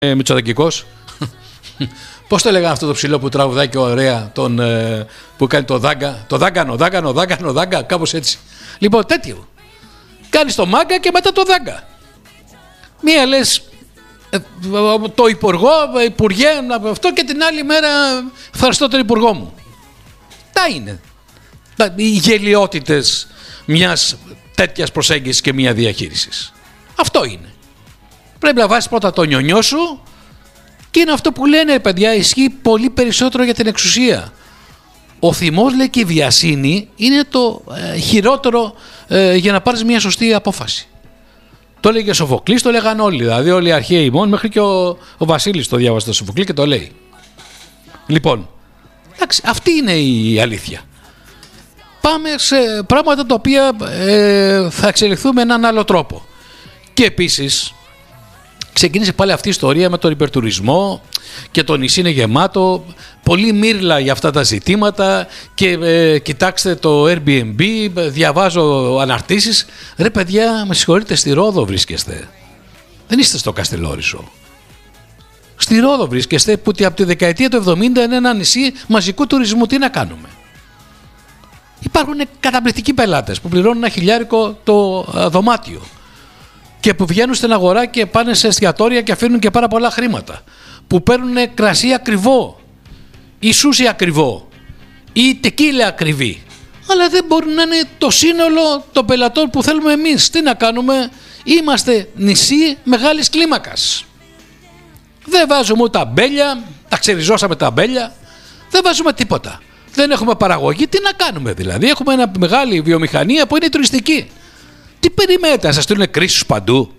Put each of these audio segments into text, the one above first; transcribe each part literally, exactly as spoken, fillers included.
ε, Μητσοτακικός. Πώς το έλεγαν αυτό το ψηλό που τραγουδάει και ωραία, τον, ε, που κάνει το δάγκα, το δάγκανο, δάγκανο, δάγκανο, δάγκα, κάπως έτσι. Λοιπόν, τέτοιο. Κάνεις το μάγκα και μετά το δάγκα. Μία λες ε, το υπουργό, υπουργέ, αυτό, και την άλλη μέρα ευχαριστώ τον υπουργό μου. Τα είναι οι γελιότητες μιας τέτοιας προσέγγισης και μια διαχείρισης. Αυτό είναι. Πρέπει να βάζεις πρώτα το νιονιό σου, και είναι αυτό που λένε, παιδιά, ισχύει πολύ περισσότερο για την εξουσία. Ο θυμός, λέει, και η βιασύνη είναι το ε, χειρότερο ε, για να πάρεις μια σωστή απόφαση. Το έλεγε ο Σοφοκλής, το λέγαν όλοι, δηλαδή όλοι οι αρχαίοι ημών, μέχρι και ο, ο Βασίλης το διάβασε το Σοφοκλή και το λέει. Λοιπόν, εντάξει, αυτή είναι η αλήθεια. Πάμε σε πράγματα τα οποία ε, θα εξελιχθούμε με έναν άλλο τρόπο. Και επίσης ξεκίνησε πάλι αυτή η ιστορία με τον υπερτουρισμό και το νησί είναι γεμάτο, πολύ μύρλα για αυτά τα ζητήματα και ε, κοιτάξτε το Airbnb, διαβάζω αναρτήσεις. Ρε παιδιά, με συγχωρείτε, στη Ρόδο βρίσκεστε, δεν είστε στο Καστελόρισο. Στη Ρόδο βρίσκεστε, που από τη δεκαετία του εβδομήντα είναι ένα νησί μαζικού τουρισμού. Τι να κάνουμε? Υπάρχουν καταπληκτικοί πελάτες που πληρώνουν ένα χιλιάρικο το δωμάτιο και που βγαίνουν στην αγορά και πάνε σε εστιατόρια και αφήνουν και πάρα πολλά χρήματα, που παίρνουν κρασί ακριβό ή σούσι ακριβό ή τεκίλα ακριβή, αλλά δεν μπορούν να είναι το σύνολο των πελατών που θέλουμε εμείς. Τι να κάνουμε? Είμαστε νησί μεγάλης κλίμακας. Δεν βάζουμε ούτε αμπέλια, τα ξεριζώσαμε τα αμπέλια, δεν βάζουμε τίποτα. Δεν έχουμε παραγωγή. Τι να κάνουμε δηλαδή? Έχουμε μια μεγάλη βιομηχανία που είναι τουριστική. Τι περιμένετε, να σας στείλουν κρίσεις παντού?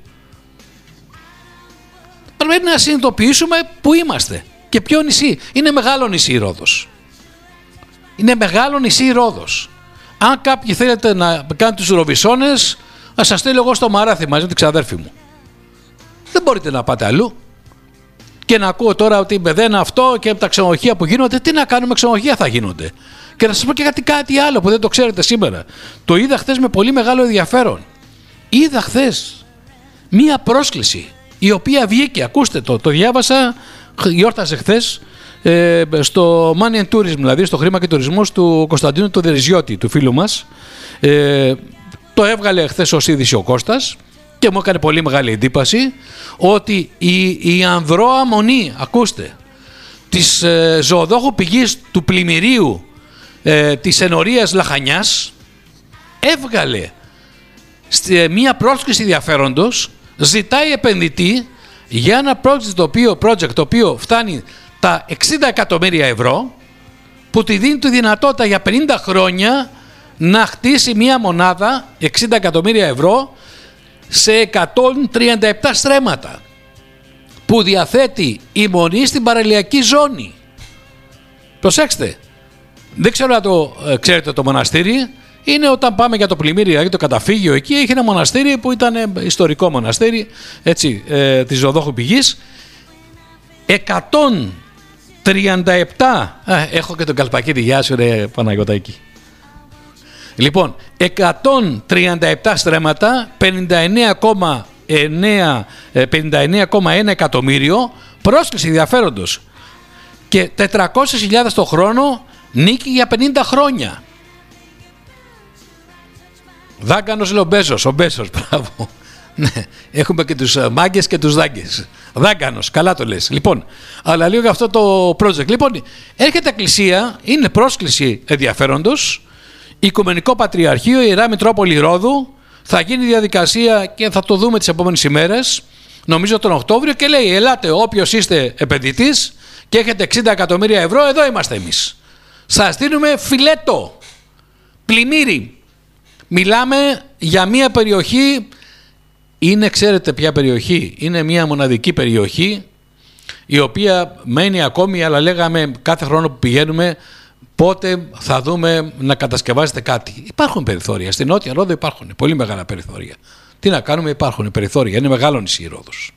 Πρέπει να συνειδητοποιήσουμε που είμαστε και ποιο νησί. Είναι μεγάλο νησί η Ρόδος. Είναι μεγάλο νησί η Ρόδος. Αν κάποιοι θέλετε να κάνετε τους Ροβισώνες, να σας στείλω εγώ στο Μαράθι μαζί με την ξαδέρφη μου. Δεν μπορείτε να πάτε αλλού. Και να ακούω τώρα ότι δεν αυτό και τα ξενοδοχεία που γίνονται. Τι να κάνουμε, ξενοδοχεία θα γίνονται. Και να σας πω και κάτι, κάτι άλλο που δεν το ξέρετε σήμερα. Το είδα χθες με πολύ μεγάλο ενδιαφέρον. Είδα χθες μία πρόσκληση η οποία βγήκε, ακούστε το, το διάβασα, γιόρτασε χθες ε, στο Money and Tourism, δηλαδή στο χρήμα και τουρισμός του Κωνσταντίνου του Δεριζιώτη, του φίλου μας. Ε, το έβγαλε χθες ως είδηση ο Κώστας και μου έκανε πολύ μεγάλη εντύπωση ότι η, η ανδρώα μονή, ακούστε, της ε, ζωοδόχου πηγής του πλημμυρίου ε, της ενορίας Λαχανιάς έβγαλε στη, μία πρόσκληση ενδιαφέροντος, ζητάει επενδυτή για ένα project το οποίο, project το οποίο φτάνει τα εξήντα εκατομμύρια ευρώ, που τη δίνει τη δυνατότητα για πενήντα χρόνια να χτίσει μία μονάδα εξήντα εκατομμύρια ευρώ σε εκατόν τριάντα επτά στρέμματα που διαθέτει η μονή στην παραλιακή ζώνη. Προσέξτε, δεν ξέρω αν το ε, ξέρετε το μοναστήρι. Είναι όταν πάμε για το πλημμύρι, δηλαδή το καταφύγιο εκεί, έχει ένα μοναστήρι που ήταν ε, ιστορικό μοναστήρι, έτσι, ε, της ζωοδόχου πηγής. εκατόν τριάντα επτά, ε, έχω και τον Καλπακίτη, γεια σου ρε Παναγιωτάκη. Λοιπόν, εκατόν τριάντα επτά στρέμματα, πενήντα εννέα κόμμα ένα εκατομμύριο, πρόσκληση ενδιαφέροντος και τετρακόσιες χιλιάδες το χρόνο, νίκη για πενήντα χρόνια. Δάγκανος λέει ο Μπέζος, ο Μπέζος, μπράβο. Ναι, έχουμε και τους μάγκες και τους δάγκες. Δάγκανος, καλά το λες. Λοιπόν, αλλά λίγο για αυτό το project. Λοιπόν, έρχεται εκκλησία, είναι πρόσκληση ενδιαφέροντος, Οικουμενικό Πατριαρχείο, Ιερά Μητρόπολη Ρόδου, θα γίνει διαδικασία και θα το δούμε τις επόμενες ημέρες, νομίζω τον Οκτώβριο, και λέει ελάτε όποιος είστε επενδυτής και έχετε εξήντα εκατομμύρια ευρώ, εδώ είμαστε εμείς. Σας δίνουμε φιλέτο, πλημμύρι. Μιλάμε για μια περιοχή, είναι, ξέρετε ποια περιοχή, είναι μια μοναδική περιοχή η οποία μένει ακόμη, αλλά λέγαμε κάθε χρόνο που πηγαίνουμε πότε θα δούμε να κατασκευάζεται κάτι. Υπάρχουν περιθώρια, στην Νότια Ρόδο υπάρχουν πολύ μεγάλα περιθώρια. Τι να κάνουμε, υπάρχουν περιθώρια, είναι μεγάλο νησί η Ρόδος.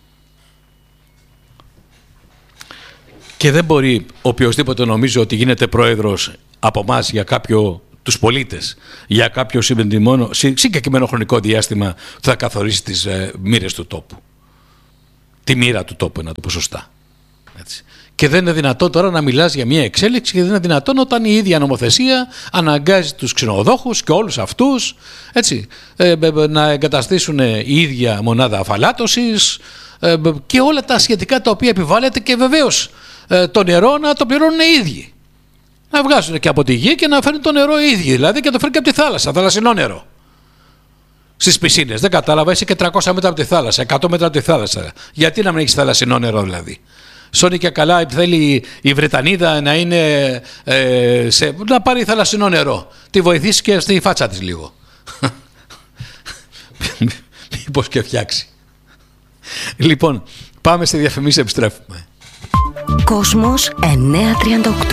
Και δεν μπορεί οποιοσδήποτε νομίζει ότι γίνεται πρόεδρος από εμάς για κάποιο, τους πολίτες, για κάποιο συγκεκριμένο χρονικό διάστημα που θα καθορίσει τις ε, μοίρες του τόπου. τη μοίρα του τόπου, να το πω σωστά. Έτσι. Και δεν είναι δυνατόν τώρα να μιλάς για μια εξέλιξη και δεν είναι δυνατόν όταν η ίδια νομοθεσία αναγκάζει τους ξενοδόχους και όλους αυτούς, έτσι, ε, να εγκαταστήσουν η ίδια μονάδα αφαλάτωσης ε, και όλα τα σχετικά τα οποία επιβάλλεται, και βεβαίως ε, το νερό να το πληρώνουν οι ίδιοι. Να βγάζουν και από τη γη και να φέρνουν το νερό οι ίδιοι, δηλαδή, και να το φέρνουν και από τη θάλασσα, θαλασσινό νερό. Στις πισίνες, δεν κατάλαβα, είσαι και τριακόσια μέτρα από τη θάλασσα, εκατό μέτρα από τη θάλασσα. Γιατί να μην έχεις θαλασσινό νερό, δηλαδή? Σώνει και καλά, θέλει η Βρετανίδα να είναι ε, σε, να πάρει θαλασσινό νερό. Τη βοηθήσει και στη φάτσα της λίγο. Μήπως και φτιάξει. Λοιπόν, πάμε στη διαφημίση, επιστρέφουμε. Κόσμος εννιακόσια τριάντα οκτώ.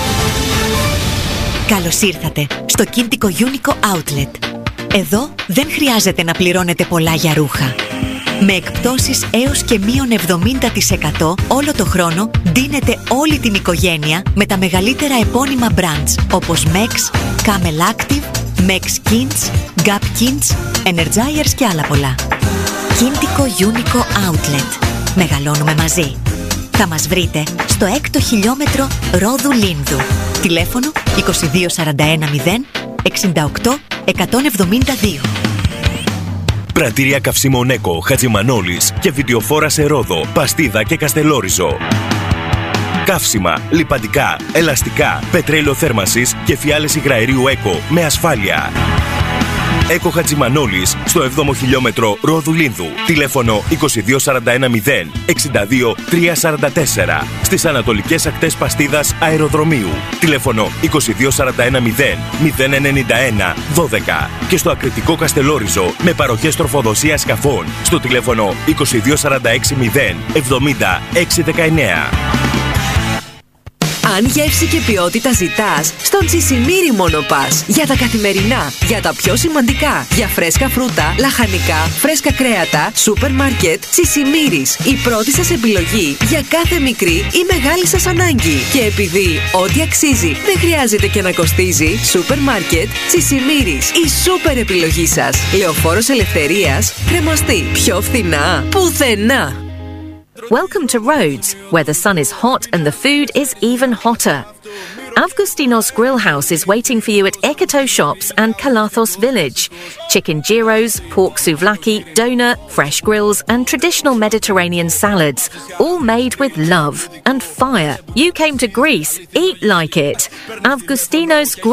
Καλώς ήρθατε στο Κίντικο Unico Outlet. Εδώ δεν χρειάζεται να πληρώνετε πολλά για ρούχα. Με εκπτώσεις έως και μείον εβδομήντα τοις εκατό όλο το χρόνο ντύνετε όλη την οικογένεια με τα μεγαλύτερα επώνυμα brands όπως Mex, Camel Active, Mex Kins, Gap Kins, Energizers και άλλα πολλά. Κίντικο Unico Outlet. Μεγαλώνουμε μαζί. Θα μας βρείτε στο έκτο χιλιόμετρο Ρόδου Λίνδου. Τηλέφωνο είκοσι δύο σαράντα ένα μηδέν εξήντα οκτώ εκατόν εβδομήντα δύο. Πρατήρια καυσίμων Έκο, Χατζημανόλης και Βιτιοφόρα σε Ρόδο, Παστίδα και Καστελόριζο. Καύσιμα, λιπαντικά, ελαστικά, πετρέλαιο θέρμανσης και φιάλες υγραερίου Έκο με ασφάλεια. Έκο Χατζημανόλης στο έβδομο χιλιόμετρο Ρόδου Λίνδου. Τηλέφωνο είκοσι δύο σαράντα ένα μηδέν εξήντα δύο τριακόσια σαράντα τέσσερα. Στις ανατολικές ακτές Παστίδας Αεροδρομίου. Τηλέφωνο είκοσι δύο σαράντα ένα μηδέν μηδέν ενενήντα ένα δώδεκα. Και στο ακριτικό Καστελόριζο με παροχές τροφοδοσίας σκαφών στο τηλέφωνο είκοσι δύο σαράντα έξι μηδέν εβδομήντα έξι δεκαεννέα. Αν γεύση και ποιότητα ζητάς, στον Τσισιμίρι μόνο πας. Για τα καθημερινά, για τα πιο σημαντικά, για φρέσκα φρούτα, λαχανικά, φρέσκα κρέατα, σούπερ μάρκετ, Τσισιμίρις. Η πρώτη σας επιλογή για κάθε μικρή ή μεγάλη σας ανάγκη. Και επειδή ό,τι αξίζει δεν χρειάζεται και να κοστίζει, σούπερ μάρκετ, Τσισιμίρις. Η σούπερ επιλογή σας. Λεωφόρος Ελευθερίας, κρεμαστή. Πιο φθηνά, πουθενά. Welcome to Rhodes, where the sun is hot and the food is even hotter. Avgustinos Grill House is waiting for you at Ekoto Shops and Kalathos Village. Chicken gyros, pork souvlaki, donut, fresh grills and traditional Mediterranean salads, all made with love and fire. You came to Greece, eat like it. Avgustinos